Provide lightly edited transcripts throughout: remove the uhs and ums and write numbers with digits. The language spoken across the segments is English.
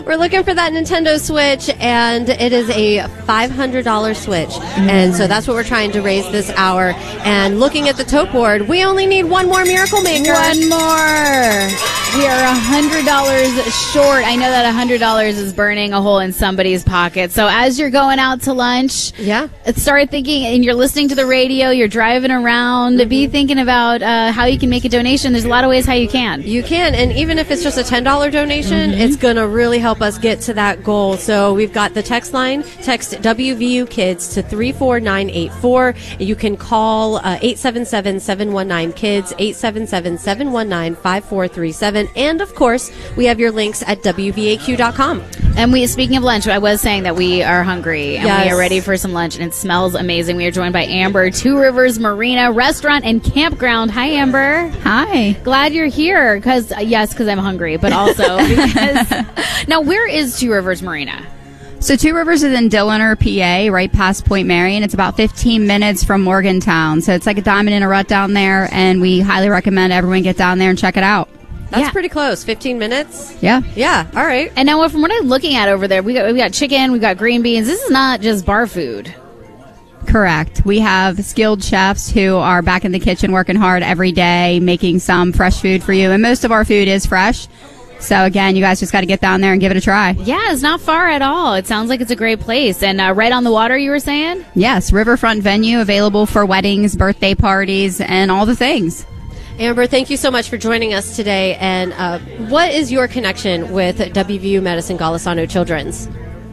We're looking for that Nintendo Switch, and it is a $500 Switch. And so that's what we're trying to raise this hour. And looking at the tote board, we only need one more Miracle Maker. One more. We are $100 short. I know that $100 is burning a hole in somebody's pocket. So as you're going out to lunch, start thinking, and you're listening to the radio, you're driving around, be thinking about how you can make a donation. There's a lot of ways how you can. You can, and even if it's just a $10 donation, it's going to really help us get to that goal. So we've got the text line. Text WVU Kids to 34984. You can call 877-719-KIDS, 877-719-5437. And, of course, we have your links at WVAQ.com. And speaking of lunch, I was saying that we are hungry and we are ready for some lunch, and it smells amazing. We are joined by Amber, Two Rivers Marina Restaurant and Campground. Hi, Amber. Hi. Glad you're here because I'm hungry, but also because... Now, where is Two Rivers Marina? So Two Rivers is in Dilliner, PA, right past Point Marion. It's about 15 minutes from Morgantown. So it's like a diamond in a rut down there, and we highly recommend everyone get down there and check it out. That's pretty close. 15 minutes? Yeah. Yeah. All right. And now from what I'm looking at over there, we got chicken, we got green beans. This is not just bar food. Correct. We have skilled chefs who are back in the kitchen working hard every day, making some fresh food for you. And most of our food is fresh. So, again, you guys just got to get down there and give it a try. Yeah, it's not far at all. It sounds like it's a great place. And right on the water, you were saying? Yes, riverfront venue available for weddings, birthday parties, and all the things. Amber, thank you so much for joining us today. And what is your connection with WVU Medicine Golisano Children's?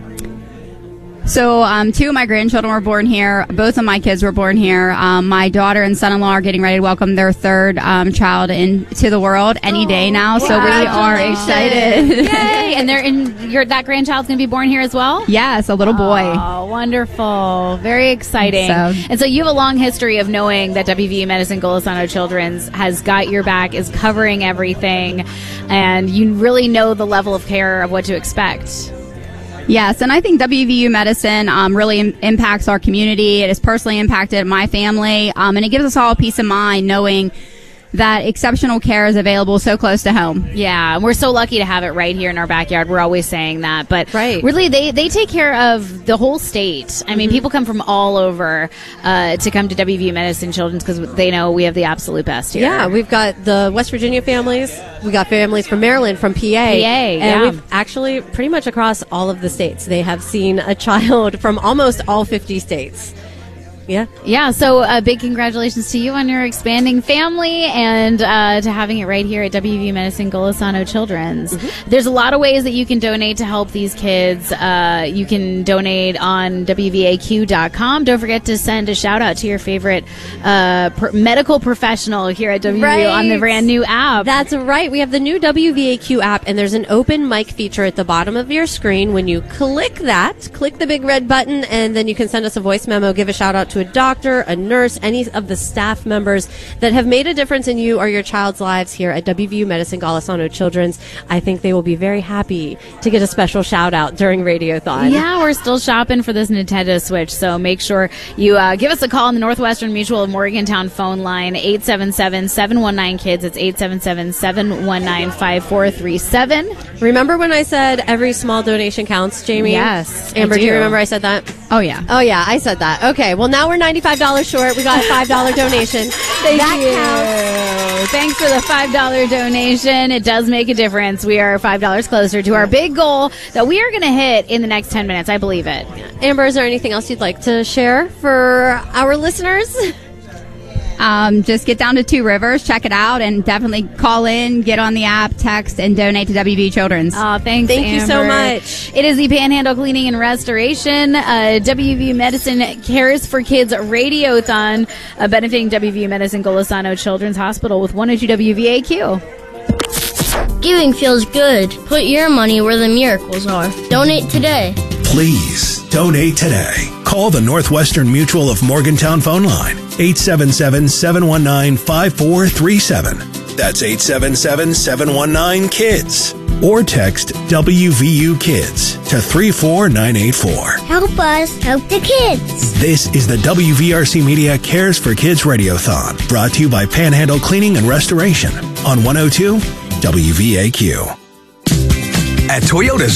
So, two of my grandchildren were born here. Both of my kids were born here. My daughter and son-in-law are getting ready to welcome their third child into the world any day now. So we are excited. Yay! And that grandchild's going to be born here as well? Yes, a little boy. Oh, wonderful. Very exciting. And so you have a long history of knowing that WVU Medicine Golisano Children's has got your back, is covering everything, and you really know the level of care of what to expect. Yes, and I think WVU Medicine really impacts our community. It has personally impacted my family, and it gives us all peace of mind knowing that exceptional care is available so close to home. Yeah, we're so lucky to have it right here in our backyard. We're always saying that. But really, they take care of the whole state. I mean, people come from all over to come to WVU Medicine Children's because they know we have the absolute best here. Yeah, we've got the West Virginia families. We got families from Maryland, from PA. And we've actually pretty much across all of the states. They have seen a child from almost all 50 states. Yeah, so big congratulations to you on your expanding family and to having it right here at WVU Medicine Golisano Children's. There's a lot of ways that you can donate to help these kids. You can donate on WVAQ.com. Don't forget to send a shout out to your favorite medical professional here at WVU on the brand new app. That's right. We have the new WVAQ app, and there's an open mic feature at the bottom of your screen. When you click the big red button, and then you can send us a voice memo, give a shout out to a doctor, a nurse, any of the staff members that have made a difference in you or your child's lives here at WVU Medicine Golisano Children's. I think they will be very happy to get a special shout out during Radiothon. Yeah, we're still shopping for this Nintendo Switch, so make sure you give us a call on the Northwestern Mutual of Morgantown phone line, 877-719-KIDS. It's 877-719-5437. Remember when I said every small donation counts, Jamie? Yes. Amber, do you remember I said that? Oh, yeah. Oh, yeah, I said that. Okay, well, now we're $95 short. We got a $5 donation. Thank you. Thanks for the $5 donation. It does make a difference. We are $5 closer to our big goal that we are going to hit in the next 10 minutes. I believe it. Amber, is there anything else you'd like to share for our listeners? Just get down to Two Rivers, check it out, and definitely call in, get on the app, text, and donate to WVU Children's. Oh, thanks, Thank Amber. you so much. It is the Panhandle Cleaning and Restoration WVU Medicine Cares for Kids Radiothon benefiting WVU Medicine Golisano Children's Hospital with 102 WVAQ. Giving feels good. Put your money where the miracles are. Donate today. Please donate today. Call the Northwestern Mutual of Morgantown phone line, 877-719-5437. That's 877-719-KIDS. Or text WVU Kids to 34984. Help us help the kids. This is the WVRC Media Cares for Kids Radiothon, brought to you by Panhandle Cleaning and Restoration on 102 WVAQ. At Toyota's